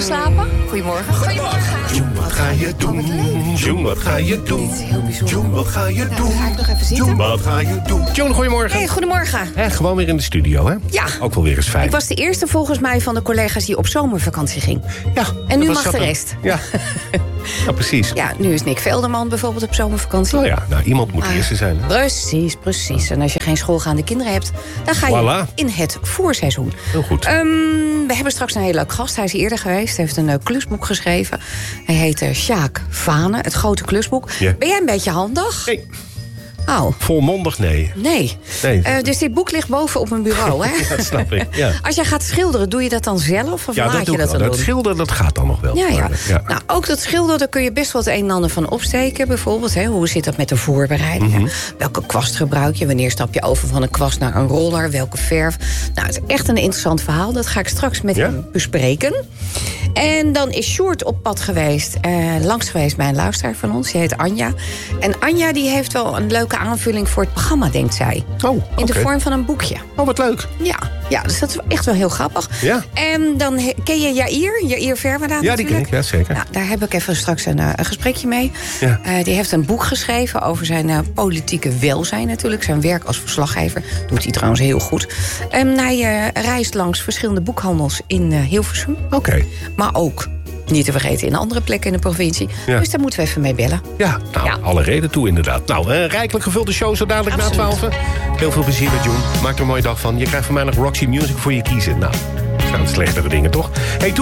geslapen? Goedemorgen. Jong, wat ga je doen? Jong, wat ga je doen? Dit is heel bijzonder. Jong, wat ga je doen? Ga ik nog even zitten? Jong, wat ga je doen? Jong, goedemorgen. Hey, goedemorgen. Gewoon weer in de studio, hè? Ja. Ook wel weer eens fijn. Ik was de eerste volgens mij van de collega's die op zomervakantie ging. Ja. En nu dat mag was de dat- rest. Ja. Ja, precies. Ja, nu is Nick Velderman bijvoorbeeld op zomervakantie. Nou ja, iemand moet de eerste zijn. Hè? Precies. En als je geen schoolgaande kinderen hebt, dan ga je Voilà. in het voorseizoen. Heel goed. We hebben straks een hele leuk gast. Hij is eerder geweest. Hij heeft een klusboek geschreven. Hij heet Sjaak Vane, het grote klusboek. Ja. Ben jij een beetje handig? Nee, Oh, volmondig nee. nee. Nee. Dus dit boek ligt boven op mijn bureau, hè? Dat snap ik, ja. Als jij gaat schilderen, doe je dat dan zelf? Of Ja, laat dat je doe ik dat wel. dan Dat doen? schilderen, dat gaat dan nog wel. Ja. Ja. Nou, ook dat schilderen, daar kun je best wel het een en ander van opsteken. Bijvoorbeeld, hè? Hoe zit dat met de voorbereidingen? Mhm. Welke kwast gebruik je? Wanneer stap je over van een kwast naar een roller? Welke verf? Nou, het is echt een interessant verhaal. Dat ga ik straks met Ja? hem bespreken. En dan is Sjoerd op pad geweest, langs geweest bij een luisteraar van ons. Die heet Anja. En Anja die heeft wel een leuke aanvulling voor het programma, denkt zij. Oh, In de oké. vorm van een boekje. Oh, wat leuk. Ja, dus dat is echt wel heel grappig. Ja. En dan ken je Jair Verwada Ja, die natuurlijk? ken ik, ja, zeker. Nou, daar heb ik even straks een gesprekje mee. Ja. Die heeft een boek geschreven over zijn politieke welzijn natuurlijk. Zijn werk als verslaggever. Doet hij trouwens heel goed. Hij reist langs verschillende boekhandels in Hilversum. Oké. Maar ook, niet te vergeten, in andere plekken in de provincie. Ja. Dus daar moeten we even mee bellen. Ja, nou, Ja. alle reden toe inderdaad. Nou, een rijkelijk gevulde show zo dadelijk na Absoluut. 12. Heel veel plezier met John. Maak er een mooie dag van. Je krijgt van mij nog Roxy Music voor je kiezen. Nou, er staan slechtere dingen, toch? Hey,